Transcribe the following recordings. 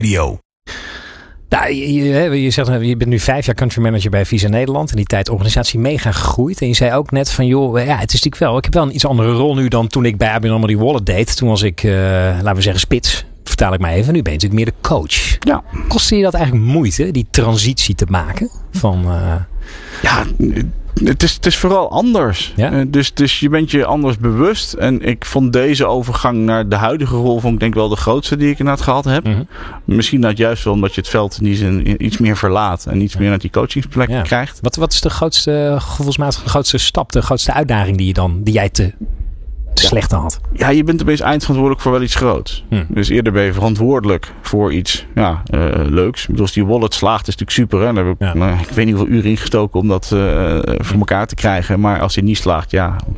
Radio. Nou, je zegt, je bent nu 5 jaar country manager bij Visa Nederland. In die tijd organisatie mega gegroeid. En je zei ook net van, joh, ja, het is natuurlijk wel. Ik heb wel een iets andere rol nu dan toen ik bij ABN AMRO die wallet deed. Toen was ik, laten we zeggen, spits. Vertaal ik maar even. Nu ben je natuurlijk meer de coach. Ja. Kostte je dat eigenlijk moeite, die transitie te maken? Ja, het is vooral anders. Ja? Dus je bent je anders bewust. En ik vond deze overgang naar de huidige rol vond ik denk wel de grootste die ik inderdaad gehad heb. Mm-hmm. Misschien dat juist wel omdat je het veld in die zin iets meer verlaat. En iets meer naar die coachingsplek krijgt. Wat is de grootste, gevoelsmatig de grootste stap, de grootste uitdaging die jij te slechte had? Ja, je bent opeens eindverantwoordelijk voor wel iets groots. Dus eerder ben je verantwoordelijk voor iets leuks. Ik bedoel, als die wallet slaagt is natuurlijk super. Hè? Daar heb ik, ik weet niet hoeveel uren ingestoken om dat voor elkaar te krijgen. Maar als die niet slaagt,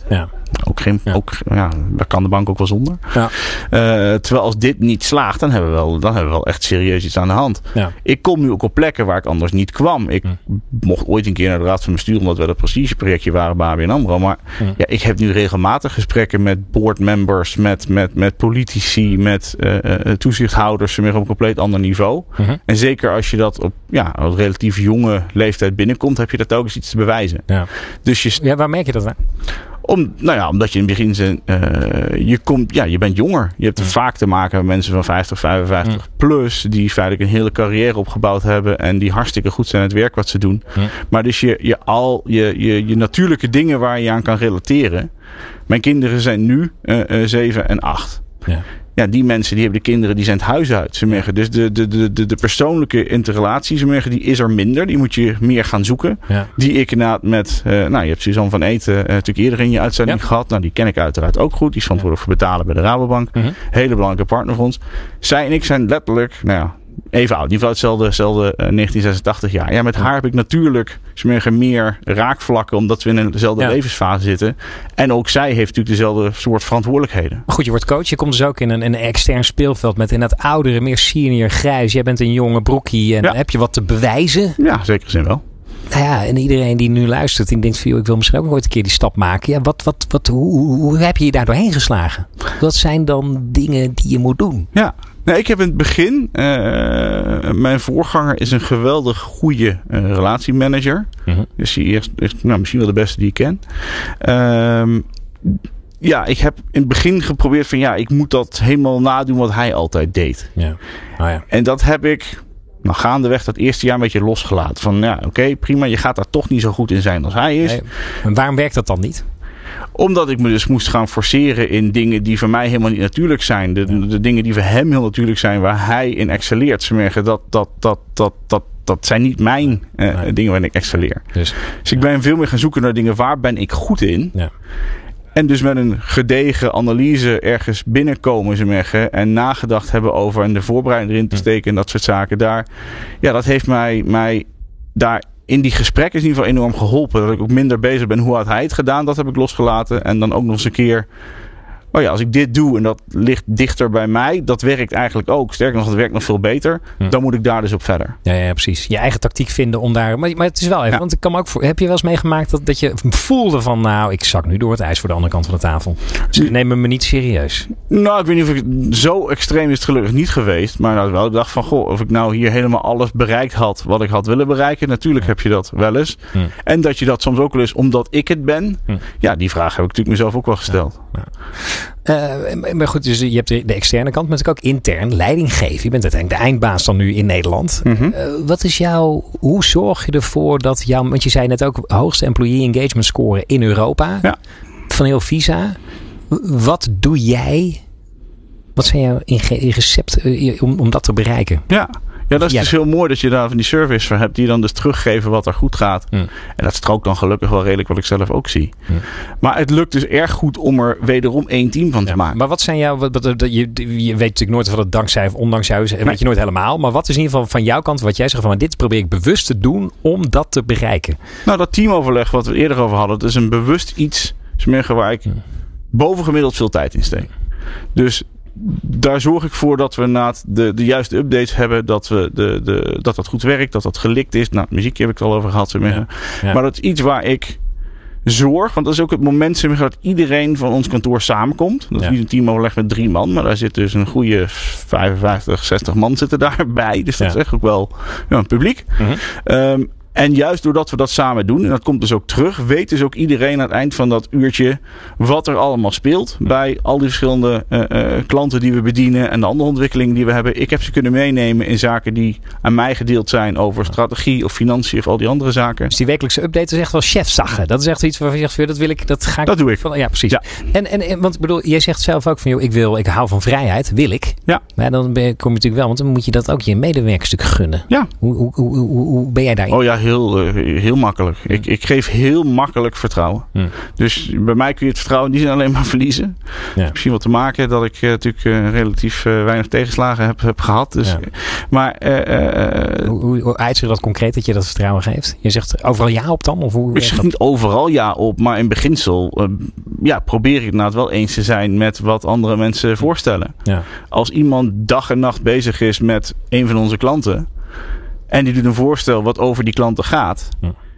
daar kan de bank ook wel zonder. Ja. Terwijl als dit niet slaagt, dan hebben we wel echt serieus iets aan de hand. Ja. Ik kom nu ook op plekken waar ik anders niet kwam. Ik mocht ooit een keer naar de raad van bestuur omdat we dat prestigeprojectje waren bij ABN AMRO. Maar ik heb nu regelmatig gesprekken met boardmembers, met politici, met toezichthouders op een compleet ander niveau. En zeker als je dat op relatief jonge leeftijd binnenkomt, heb je dat ook eens iets te bewijzen. Ja. Dus waar merk je dat aan? Omdat je in het begin je bent jonger. Je hebt vaak te maken met mensen van 50, 55 plus die feitelijk een hele carrière opgebouwd hebben en die hartstikke goed zijn in het werk wat ze doen. Maar dus je natuurlijke dingen waar je aan kan relateren. Mijn kinderen zijn nu 7 en 8. Ja. Ja, die mensen die hebben de kinderen, die zijn het huis uit. Dus de persoonlijke interrelatie, die is er minder. Die moet je meer gaan zoeken. Ja. Die ik inderdaad met, je hebt Suzanne van Eten natuurlijk eerder in je uitzending gehad. Nou, die ken ik uiteraard ook goed. Die is verantwoordelijk voor betalen bij de Rabobank. Hele belangrijke partner voor ons. Zij en ik zijn letterlijk, even oud. Die vrouw hetzelfde 1986 jaar. Ja, met haar heb ik natuurlijk meer raakvlakken omdat we in dezelfde levensfase zitten. En ook zij heeft natuurlijk dezelfde soort verantwoordelijkheden. Maar goed, je wordt coach. Je komt dus ook in een extern speelveld met inderdaad oudere, meer senior, grijs. Jij bent een jonge broekie en heb je wat te bewijzen? Ja, zeker zin wel. Nou ja, en iedereen die nu luistert en denkt van, ik wil misschien ook ooit een keer die stap maken. Ja, hoe heb je je daar doorheen geslagen? Wat zijn dan dingen die je moet doen? Ja. Nou, ik heb in het begin, mijn voorganger is een geweldig goede relatiemanager. Dus die is misschien wel de beste die ik ken. Ik heb in het begin geprobeerd van ik moet dat helemaal nadoen wat hij altijd deed. Ja. En dat heb ik gaandeweg dat eerste jaar een beetje losgelaten. Van oké, prima, je gaat daar toch niet zo goed in zijn als hij is. Nee. En waarom werkt dat dan niet? Omdat ik me dus moest gaan forceren in dingen die voor mij helemaal niet natuurlijk zijn. De dingen die voor hem heel natuurlijk zijn, waar hij in excelleert. Dat zijn niet mijn dingen waarin ik excelleer. Dus ik ben veel meer gaan zoeken naar dingen, waar ben ik goed in? Ja. En dus met een gedegen analyse ergens binnenkomen en nagedacht hebben over en de voorbereiding erin te steken en dat soort zaken. Dat heeft mij daar in die gesprekken is in ieder geval enorm geholpen. Dat ik ook minder bezig ben hoe had hij het gedaan. Dat heb ik losgelaten. En dan ook nog eens een keer, als ik dit doe en dat ligt dichter bij mij, dat werkt eigenlijk ook. Sterker nog, dat werkt nog veel beter. Dan moet ik daar dus op verder. Ja, precies. Je eigen tactiek vinden om daar. Maar het is wel even, want ik kan me ook heb je wel eens meegemaakt dat je voelde van, ik zak nu door het ijs voor de andere kant van de tafel. Dus ik neem me niet serieus. Nou, ik weet niet of ik zo extreem is het gelukkig niet geweest. Maar wel, ik dacht van, of ik nou hier helemaal alles bereikt had wat ik had willen bereiken. Natuurlijk heb je dat wel eens. En dat je dat soms ook wel eens omdat ik het ben. Die vraag heb ik natuurlijk mezelf ook wel gesteld. Ja. Maar goed, dus je hebt de externe kant, maar natuurlijk ook intern leiding geven. Je bent uiteindelijk de eindbaas dan nu in Nederland. Wat is hoe zorg je ervoor dat want je zei net ook hoogste employee engagement score in Europa van heel Visa. Wat doe jij? Wat zijn jouw recepten om dat te bereiken? Ja, dat is dus heel mooi dat je daar van die surveys voor hebt die dan dus teruggeven wat er goed gaat. En dat strookt dan gelukkig wel redelijk wat ik zelf ook zie. Maar het lukt dus erg goed om er wederom één team van te maken. Maar wat zijn jouw... Je weet natuurlijk nooit of het dankzij of ondanks jou is. Weet je nooit helemaal. Maar wat is in ieder geval van jouw kant wat jij zegt van dit probeer ik bewust te doen om dat te bereiken? Nou, dat teamoverleg wat we eerder over hadden. Dat is een bewust iets waar ik bovengemiddeld veel tijd in steek. Dus daar zorg ik voor dat we na de juiste updates hebben. Dat dat goed werkt. Dat dat gelikt is. Nou, muziekje heb ik het al over gehad. Maar dat is iets waar ik zorg, want dat is ook het moment dat iedereen van ons kantoor samenkomt. Dat is niet een teamoverleg met 3 man, maar daar zit dus een goede 55, 60 man zitten daarbij. Dus dat is echt ook wel een publiek. En juist doordat we dat samen doen, en dat komt dus ook terug, weet dus ook iedereen aan het eind van dat uurtje wat er allemaal speelt bij al die verschillende klanten die we bedienen en de andere ontwikkelingen die we hebben. Ik heb ze kunnen meenemen in zaken die aan mij gedeeld zijn over strategie of financiën of al die andere zaken. Dus die wekelijkse update is echt wel chefzaggen. Dat is echt iets waarvan je zegt, dat doe ik. Ja, precies. Ja. En want ik bedoel, jij zegt zelf ook van, ik hou van vrijheid, wil ik. Ja. Maar dan kom je natuurlijk wel, want dan moet je dat ook je medewerkers natuurlijk gunnen. Ja. Hoe ben jij daarin? Oh ja, heel makkelijk. Ik geef heel makkelijk vertrouwen. Dus bij mij kun je het vertrouwen niet alleen maar verliezen. Ja. Misschien wat te maken dat ik natuurlijk relatief weinig tegenslagen heb gehad. Dus, maar hoe uitziet dat concreet dat je dat vertrouwen geeft? Je zegt overal ja op dan? Of hoe ik zeg niet overal ja op, maar in beginsel probeer ik inderdaad wel eens te zijn met wat andere mensen voorstellen. Ja. Als iemand dag en nacht bezig is met een van onze klanten en die doet een voorstel wat over die klanten gaat.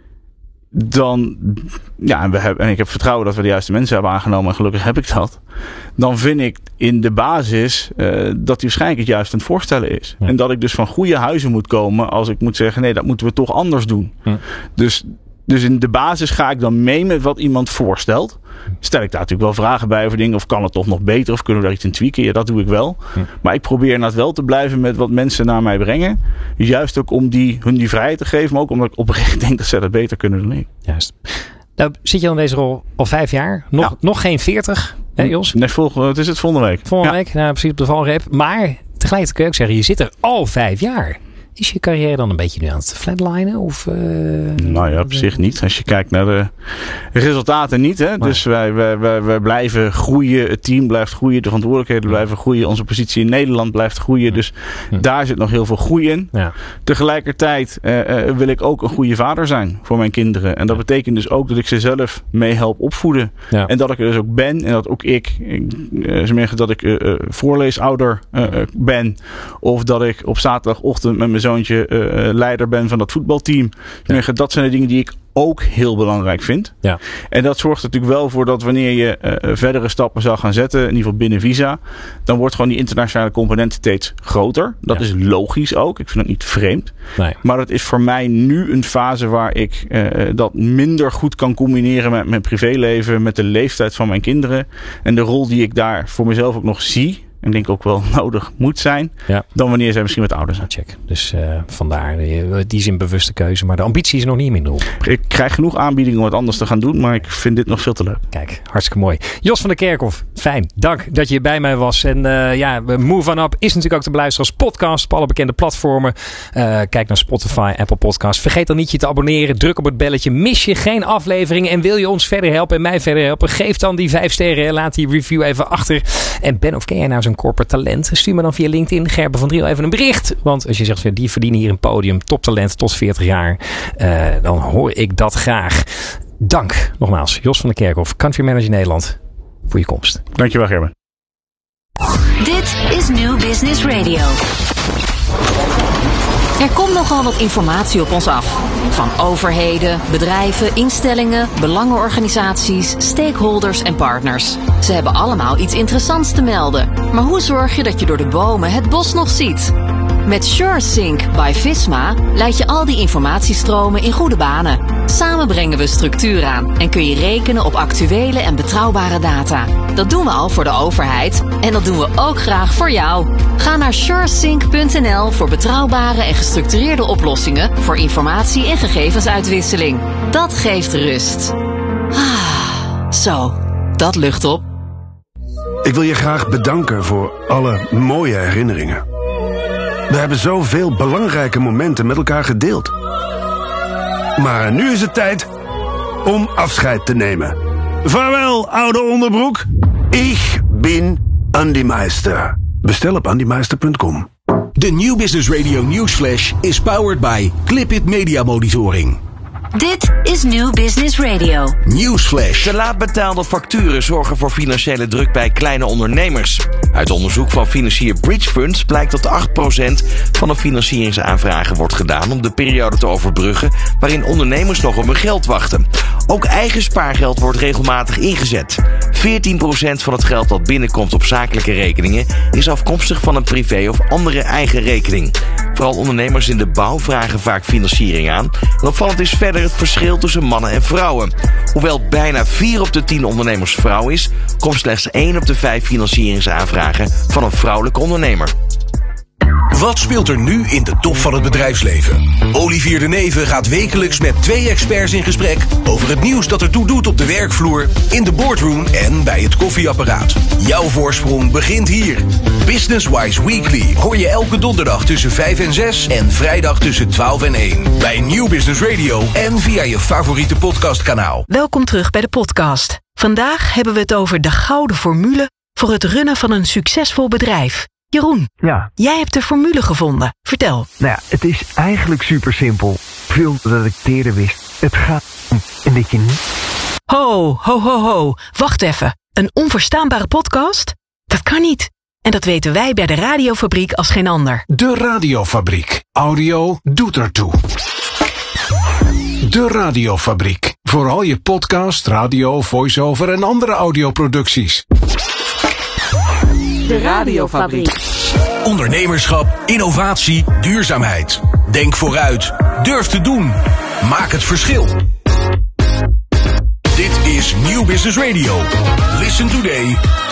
Dan, en ik heb vertrouwen dat we de juiste mensen hebben aangenomen en gelukkig heb ik dat. Dan vind ik in de basis dat hij waarschijnlijk het juist aan het voorstellen is. Ja. En dat ik dus van goede huizen moet komen als ik moet zeggen, nee, dat moeten we toch anders doen. Ja. Dus in de basis ga ik dan mee met wat iemand voorstelt. Stel ik daar natuurlijk wel vragen bij over dingen. Of kan het toch nog beter? Of kunnen we daar iets in tweaken? Ja, dat doe ik wel. Maar ik probeer inderdaad wel te blijven met wat mensen naar mij brengen. Juist ook om hun die vrijheid te geven. Maar ook omdat ik oprecht denk dat zij dat beter kunnen dan ik. Juist. Nou, zit je al in deze rol al 5 jaar? Nog geen 40, hè Jos? Nee, het is het volgende week. Volgende week, precies op de valreep. Maar tegelijkertijd kun je ook zeggen, je zit er al 5 jaar. Is je carrière dan een beetje nu aan het flatlinen? Nou ja, op zich niet. Als je kijkt naar de resultaten niet. Hè? Maar. Dus wij blijven groeien. Het team blijft groeien. De verantwoordelijkheden blijven groeien. Onze positie in Nederland blijft groeien. Dus daar zit nog heel veel groei in. Ja. Tegelijkertijd wil ik ook een goede vader zijn voor mijn kinderen. En dat betekent dus ook dat ik ze zelf mee help opvoeden. Ja. En dat ik er dus ook ben. En dat ook dat ik voorleesouder ben. Of dat ik op zaterdagochtend met mijn zoontje leider ben van dat voetbalteam. Ja. Dat zijn de dingen die ik ook heel belangrijk vind. Ja. En dat zorgt er natuurlijk wel voor dat wanneer je verdere stappen zou gaan zetten, in ieder geval binnen Visa, dan wordt gewoon die internationale component steeds groter. Dat is logisch ook. Ik vind dat niet vreemd. Nee. Maar dat is voor mij nu een fase waar ik dat minder goed kan combineren met mijn privéleven, met de leeftijd van mijn kinderen en de rol die ik daar voor mezelf ook nog zie. En denk ook wel nodig moet zijn. Ja. Dan wanneer zij misschien wat ouder zijn. Check. Dus vandaar die zin bewuste keuze. Maar de ambitie is nog niet minder op. Ik krijg genoeg aanbiedingen om wat anders te gaan doen. Maar ik vind dit nog veel te leuk. Kijk, hartstikke mooi. Jos van der Kerkhof, fijn. Dank dat je bij mij was. En Move On Up is natuurlijk ook te beluisteren als podcast op alle bekende platformen. Kijk naar Spotify, Apple Podcasts. Vergeet dan niet je te abonneren. Druk op het belletje. Mis je geen aflevering en wil je ons verder helpen en mij verder helpen? Geef dan die 5 sterren en laat die review even achter. En Ben, of ken jij nou zo'n corporate talent? Stuur me dan via LinkedIn, Gerben van Driel, even een bericht. Want als je zegt, die verdienen hier een podium, toptalent tot 40 jaar, dan hoor ik dat graag. Dank nogmaals, Jos van der Kerkhof, Country Manager Nederland, voor je komst. Dankjewel, Gerben. Dit is New Business Radio. Er komt nogal wat informatie op ons af. Van overheden, bedrijven, instellingen, belangenorganisaties, stakeholders en partners. Ze hebben allemaal iets interessants te melden. Maar hoe zorg je dat je door de bomen het bos nog ziet? Met SureSync by Visma leid je al die informatiestromen in goede banen. Samen brengen we structuur aan en kun je rekenen op actuele en betrouwbare data. Dat doen we al voor de overheid en dat doen we ook graag voor jou. Ga naar suresync.nl voor betrouwbare en gestructureerde oplossingen voor informatie- en gegevensuitwisseling. Dat geeft rust. Zo, dat lucht op. Ik wil je graag bedanken voor alle mooie herinneringen. We hebben zoveel belangrijke momenten met elkaar gedeeld. Maar nu is het tijd om afscheid te nemen. Vaarwel, oude onderbroek. Ik ben Andy Meister. Bestel op andymeister.com. De New Business Radio Newsflash is powered by Clipit Media Monitoring. Dit is New Business Radio. Nieuwsflash. Te laat betaalde facturen zorgen voor financiële druk bij kleine ondernemers. Uit onderzoek van financier Bridge Funds blijkt dat 8% van de financieringsaanvragen wordt gedaan om de periode te overbruggen waarin ondernemers nog op hun geld wachten. Ook eigen spaargeld wordt regelmatig ingezet. 14% van het geld dat binnenkomt op zakelijke rekeningen is afkomstig van een privé of andere eigen rekening. Vooral ondernemers in de bouw vragen vaak financiering aan. En opvallend is verder het verschil tussen mannen en vrouwen. Hoewel bijna 4 op de 10 ondernemers vrouw is, komt slechts 1 op de 5 financieringsaanvragen van een vrouwelijke ondernemer. Wat speelt er nu in de top van het bedrijfsleven? Olivier de Neve gaat wekelijks met 2 experts in gesprek over het nieuws dat ertoe doet op de werkvloer, in de boardroom en bij het koffieapparaat. Jouw voorsprong begint hier. Businesswise Weekly hoor je elke donderdag tussen 5 en 6 en vrijdag tussen 12 en 1. Bij New Business Radio en via je favoriete podcastkanaal. Welkom terug bij de podcast. Vandaag hebben we het over de gouden formule voor het runnen van een succesvol bedrijf. Jeroen, ja. Jij hebt de formule gevonden. Vertel. Nou ja, het is eigenlijk super simpel. Veel dat ik eerder wist. Het gaat om en dat je niet... Ho. Wacht even. Een onverstaanbare podcast? Dat kan niet. En dat weten wij bij de Radiofabriek als geen ander. De Radiofabriek. Audio doet ertoe. De Radiofabriek. Voor al je podcast, radio, voice-over en andere audioproducties. De Radiofabriek. Ondernemerschap, innovatie, duurzaamheid. Denk vooruit. Durf te doen. Maak het verschil. Dit is New Business Radio. Listen today.